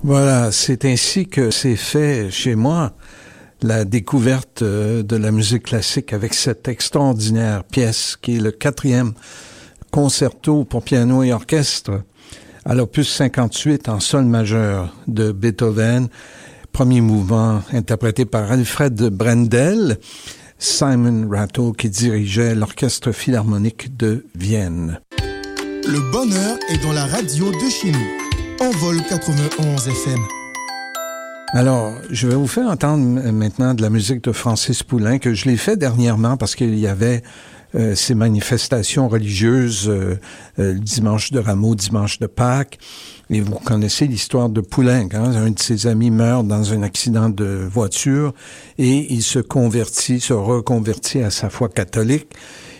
Voilà, c'est ainsi que s'est fait chez moi la découverte de la musique classique avec cette extraordinaire pièce qui est le 4e concerto pour piano et orchestre à l'opus 58 en sol majeur de Beethoven, premier mouvement interprété par Alfred Brendel, Simon Rattle qui dirigeait l'Orchestre philharmonique de Vienne. Le bonheur est dans la radio de chez nous. Envol 91 FM. Alors, je vais vous faire entendre maintenant de la musique de Francis Poulenc, que je l'ai fait dernièrement parce qu'il y avait ces manifestations religieuses le dimanche de Rameau, dimanche de Pâques. Et vous connaissez l'histoire de Poulenc, hein? Un de ses amis meurt dans un accident de voiture et il se reconvertit à sa foi catholique.